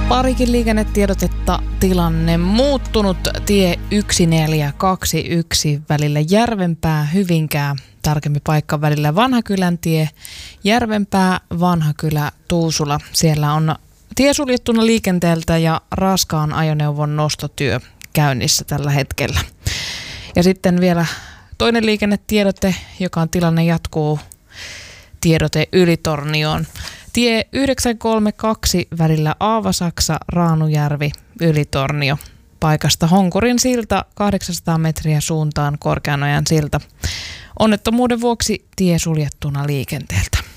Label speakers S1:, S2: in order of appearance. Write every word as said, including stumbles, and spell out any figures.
S1: Parikin liikennetiedotetta. Tilanne muuttunut. Tie yksi neljä kaksi yksi välillä Järvenpää Hyvinkää. Tarkemmin paikka välillä Vanhakylän tie, Järvenpää, Vanhakylä, Tuusula. Siellä on tie suljettuna liikenteeltä ja raskaan ajoneuvon nostotyö käynnissä tällä hetkellä. Ja sitten vielä toinen liikennetiedote, joka on tilanne jatkuu. Tiedote Ylitornioon. Tie yhdeksän kolme kaksi välillä Aavasaksa, Raanujärvi, Ylitornio. Paikasta Honkurin silta kahdeksansataa metriä suuntaan Korkeanojan silta. Onnettomuuden vuoksi tie suljettuna liikenteeltä.